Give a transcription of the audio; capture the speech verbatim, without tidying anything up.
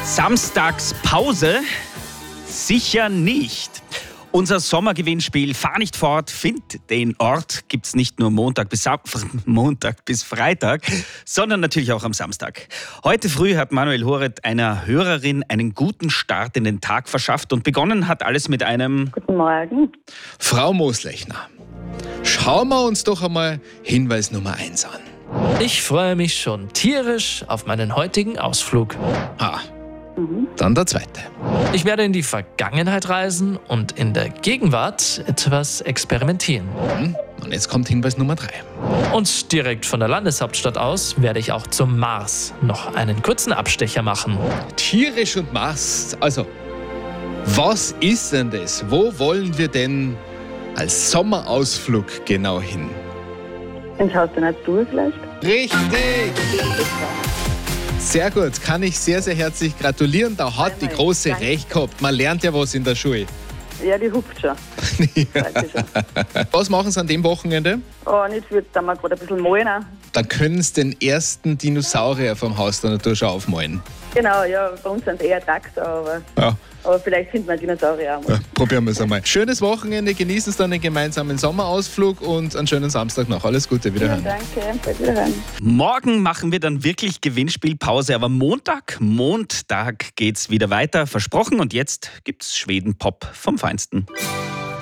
Samstagspause? Sicher nicht. Unser Sommergewinnspiel Fahr nicht fort, find den Ort gibt's nicht nur Montag bis, Sam- Montag bis Freitag, sondern natürlich auch am Samstag. Heute früh hat Manuel Horet einer Hörerin einen guten Start in den Tag verschafft und begonnen hat alles mit einem Guten Morgen. Frau Moslechner, schauen wir uns doch einmal Hinweis Nummer eins an. Ich freue mich schon tierisch auf meinen heutigen Ausflug. Ah, dann der zweite. Ich werde in die Vergangenheit reisen und in der Gegenwart etwas experimentieren. Hm, und jetzt kommt Hinweis Nummer drei. Und direkt von der Landeshauptstadt aus werde ich auch zum Mars noch einen kurzen Abstecher machen. Tierisch und Mars. Also, was ist denn das? Wo wollen wir denn als Sommerausflug genau hin? Ins Haus der Natur vielleicht? Richtig! Sehr gut, kann ich sehr, sehr herzlich gratulieren. Da hat die Große Danke. recht gehabt. Man lernt ja was in der Schule. Ja, die hupft schon. Weiß ich schon. Was machen Sie an dem Wochenende? Oh, nicht viel, da wir gerade ein bisschen malen. auch. Dann können Sie den ersten Dinosaurier vom Haus der Natur schon aufmalen. Genau, ja, bei uns sind es eher Dachse, aber, Ja, aber vielleicht finden wir Dinosaurier auch mal. ja, probieren wir es einmal. Schönes Wochenende, genießen Sie dann den gemeinsamen Sommerausflug und einen schönen Samstag noch. Alles Gute, Ja, wiederhören. danke, bald wiederhören. Morgen machen wir dann wirklich Gewinnspielpause, aber Montag, Montag geht's wieder weiter, versprochen. Und jetzt gibt's Schweden-Pop vom Feinsten.